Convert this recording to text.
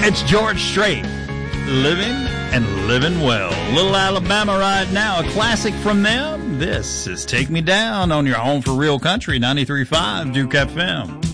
It's George Strait, Living and Living Well. Little Alabama right now, a classic from them. This is Take Me Down on your home for real country, 93.5 Duke FM.